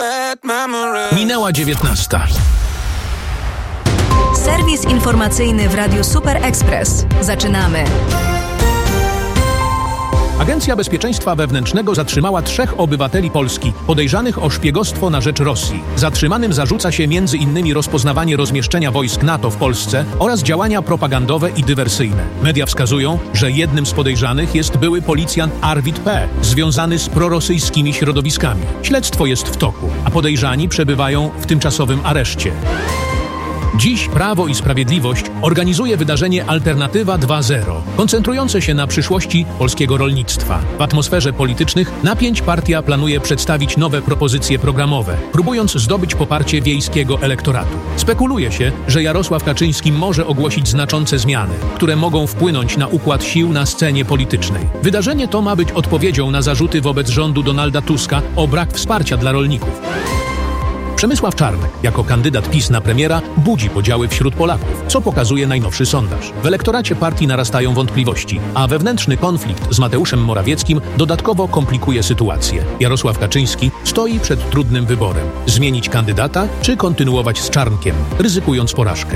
Minęła 19. Serwis informacyjny w Radiu Super Express. Zaczynamy. Agencja Bezpieczeństwa Wewnętrznego zatrzymała 3 obywateli Polski podejrzanych o szpiegostwo na rzecz Rosji. Zatrzymanym zarzuca się m.in. rozpoznawanie rozmieszczenia wojsk NATO w Polsce oraz działania propagandowe i dywersyjne. Media wskazują, że jednym z podejrzanych jest były policjant Arvid P., związany z prorosyjskimi środowiskami. Śledztwo jest w toku, a podejrzani przebywają w tymczasowym areszcie. Dziś Prawo i Sprawiedliwość organizuje wydarzenie Alternatywa 2.0, koncentrujące się na przyszłości polskiego rolnictwa. W atmosferze politycznych napięć partia planuje przedstawić nowe propozycje programowe, próbując zdobyć poparcie wiejskiego elektoratu. Spekuluje się, że Jarosław Kaczyński może ogłosić znaczące zmiany, które mogą wpłynąć na układ sił na scenie politycznej. Wydarzenie to ma być odpowiedzią na zarzuty wobec rządu Donalda Tuska o brak wsparcia dla rolników. Przemysław Czarnek, jako kandydat PiS na premiera, budzi podziały wśród Polaków, co pokazuje najnowszy sondaż. W elektoracie partii narastają wątpliwości, a wewnętrzny konflikt z Mateuszem Morawieckim dodatkowo komplikuje sytuację. Jarosław Kaczyński stoi przed trudnym wyborem: zmienić kandydata czy kontynuować z Czarnkiem, ryzykując porażkę.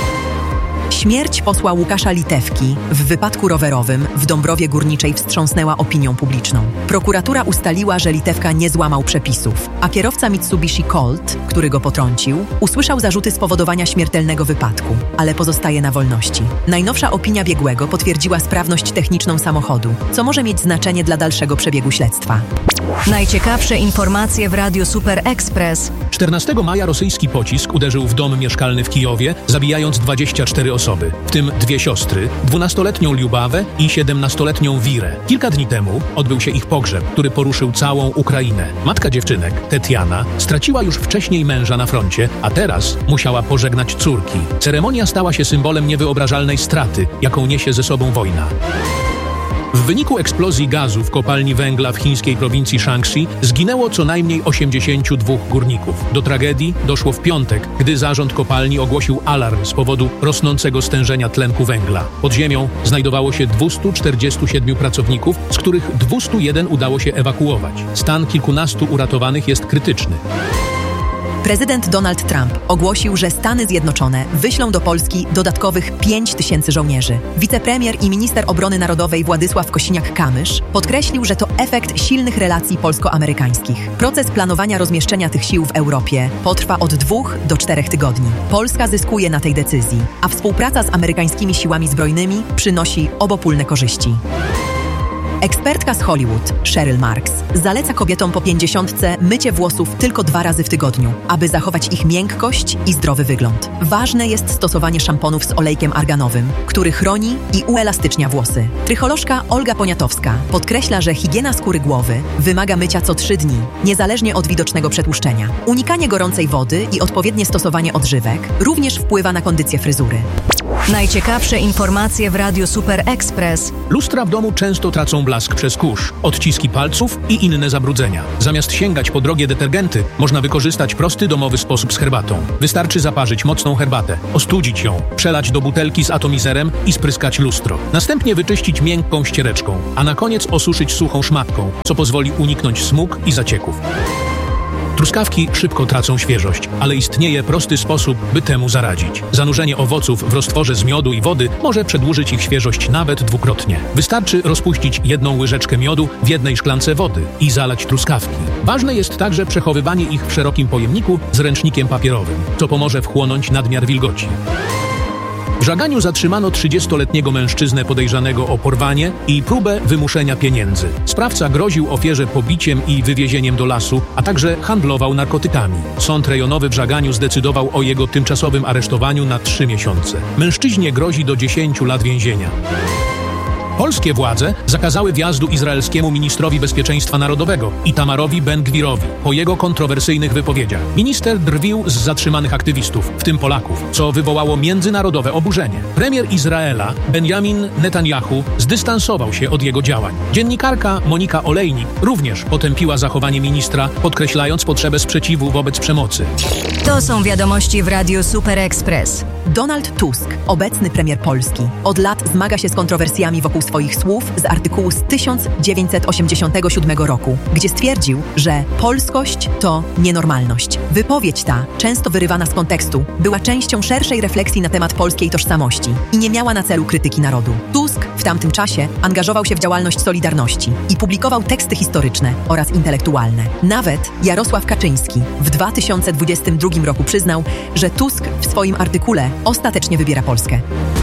Śmierć posła Łukasza Litewki w wypadku rowerowym w Dąbrowie Górniczej wstrząsnęła opinią publiczną. Prokuratura ustaliła, że Litewka nie złamał przepisów, a kierowca Mitsubishi Colt, który go potrącił, usłyszał zarzuty spowodowania śmiertelnego wypadku, ale pozostaje na wolności. Najnowsza opinia biegłego potwierdziła sprawność techniczną samochodu, co może mieć znaczenie dla dalszego przebiegu śledztwa. Najciekawsze informacje w Radiu Super Express. 14 maja rosyjski pocisk uderzył w dom mieszkalny w Kijowie, zabijając 24 osoby, w tym 2 siostry, 12-letnią Liubawę i 17-letnią Wirę. Kilka dni temu odbył się ich pogrzeb, który poruszył całą Ukrainę. Matka dziewczynek, Tetiana, straciła już wcześniej męża na froncie, a teraz musiała pożegnać córki. Ceremonia stała się symbolem niewyobrażalnej straty, jaką niesie ze sobą wojna. W wyniku eksplozji gazu w kopalni węgla w chińskiej prowincji Shaanxi zginęło co najmniej 82 górników. Do tragedii doszło w piątek, gdy zarząd kopalni ogłosił alarm z powodu rosnącego stężenia tlenku węgla. Pod ziemią znajdowało się 247 pracowników, z których 201 udało się ewakuować. Stan kilkunastu uratowanych jest krytyczny. Prezydent Donald Trump ogłosił, że Stany Zjednoczone wyślą do Polski dodatkowych 5 000 żołnierzy. Wicepremier i minister obrony narodowej Władysław Kosiniak-Kamysz podkreślił, że to efekt silnych relacji polsko-amerykańskich. Proces planowania rozmieszczenia tych sił w Europie potrwa od 2 do 4 tygodni. Polska zyskuje na tej decyzji, a współpraca z amerykańskimi siłami zbrojnymi przynosi obopólne korzyści. Ekspertka z Hollywood, Cheryl Marks, zaleca kobietom po 50 mycie włosów tylko 2 razy w tygodniu, aby zachować ich miękkość i zdrowy wygląd. Ważne jest stosowanie szamponów z olejkiem arganowym, który chroni i uelastycznia włosy. Trycholożka Olga Poniatowska podkreśla, że higiena skóry głowy wymaga mycia co 3 dni, niezależnie od widocznego przetłuszczenia. Unikanie gorącej wody i odpowiednie stosowanie odżywek również wpływa na kondycję fryzury. Najciekawsze informacje w Radiu Super Express. Lustra w domu często tracą blask przez kurz, odciski palców i inne zabrudzenia. Zamiast sięgać po drogie detergenty, można wykorzystać prosty domowy sposób z herbatą. Wystarczy zaparzyć mocną herbatę, ostudzić ją, przelać do butelki z atomizerem i spryskać lustro. Następnie wyczyścić miękką ściereczką, a na koniec osuszyć suchą szmatką, co pozwoli uniknąć smug i zacieków. Truskawki szybko tracą świeżość, ale istnieje prosty sposób, by temu zaradzić. Zanurzenie owoców w roztworze z miodu i wody może przedłużyć ich świeżość nawet 2-krotnie. Wystarczy rozpuścić 1 łyżeczkę miodu w 1 szklance wody i zalać truskawki. Ważne jest także przechowywanie ich w szerokim pojemniku z ręcznikiem papierowym, co pomoże wchłonąć nadmiar wilgoci. W Żaganiu zatrzymano 30-letniego mężczyznę podejrzanego o porwanie i próbę wymuszenia pieniędzy. Sprawca groził ofierze pobiciem i wywiezieniem do lasu, a także handlował narkotykami. Sąd rejonowy w Żaganiu zdecydował o jego tymczasowym aresztowaniu na 3 miesiące. Mężczyźnie grozi do 10 lat więzienia. Polskie władze zakazały wjazdu izraelskiemu ministrowi bezpieczeństwa narodowego Itamarowi Ben-Gvirowi po jego kontrowersyjnych wypowiedziach. Minister drwił z zatrzymanych aktywistów, w tym Polaków, co wywołało międzynarodowe oburzenie. Premier Izraela Benjamin Netanyahu zdystansował się od jego działań. Dziennikarka Monika Olejnik również potępiła zachowanie ministra, podkreślając potrzebę sprzeciwu wobec przemocy. To są wiadomości w Radiu Super Express. Donald Tusk, obecny premier Polski, od lat zmaga się z kontrowersjami wokół swoich słów z artykułu z 1987 roku, gdzie stwierdził, że polskość to nienormalność. Wypowiedź ta, często wyrywana z kontekstu, była częścią szerszej refleksji na temat polskiej tożsamości i nie miała na celu krytyki narodu. Tusk w tamtym czasie angażował się w działalność Solidarności i publikował teksty historyczne oraz intelektualne. Nawet Jarosław Kaczyński w 2022 roku przyznał, że Tusk w swoim artykule ostatecznie wybiera Polskę.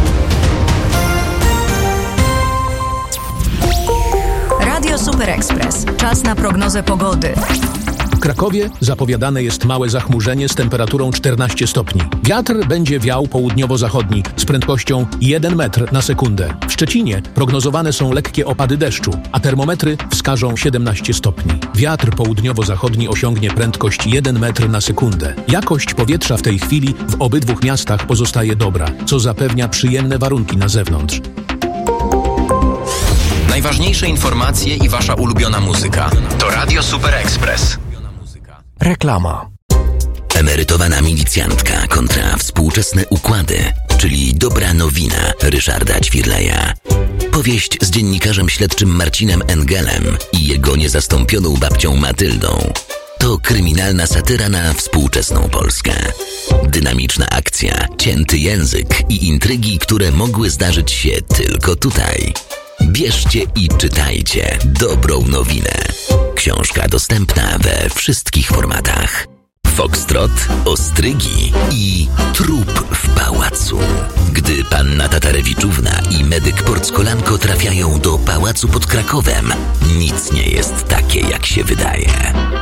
Radio Super Express. Czas na prognozę pogody. W Krakowie zapowiadane jest małe zachmurzenie z temperaturą 14 stopni. Wiatr będzie wiał południowo-zachodni z prędkością 1 metr na sekundę. W Szczecinie prognozowane są lekkie opady deszczu, a termometry wskażą 17 stopni. Wiatr południowo-zachodni osiągnie prędkość 1 metr na sekundę. Jakość powietrza w tej chwili w obydwu miastach pozostaje dobra, co zapewnia przyjemne warunki na zewnątrz. Najważniejsze informacje i wasza ulubiona muzyka to Radio Super Express. Reklama. Emerytowana milicjantka kontra współczesne układy, czyli dobra nowina Ryszarda Ćwirleja. Powieść z dziennikarzem śledczym Marcinem Engelem i jego niezastąpioną babcią Matyldą. To kryminalna satyra na współczesną Polskę. Dynamiczna akcja, cięty język i intrygi, które mogły zdarzyć się tylko tutaj. Bierzcie i czytajcie dobrą nowinę. Książka dostępna we wszystkich formatach. Foxtrot, ostrygi i trup w pałacu. Gdy panna Tatarewiczówna i medyk Porckolanko trafiają do pałacu pod Krakowem, nic nie jest takie, jak się wydaje.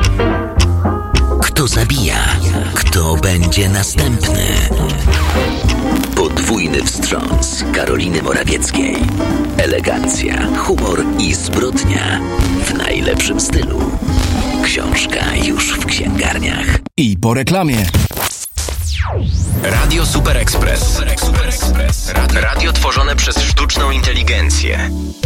Kto zabija? Kto będzie następny? Podwójny wstrząs Karoliny Morawieckiej. Elegancja, humor i zbrodnia w najlepszym stylu. Książka już w księgarniach. I po reklamie. Radio Super Express. Radio tworzone przez sztuczną inteligencję.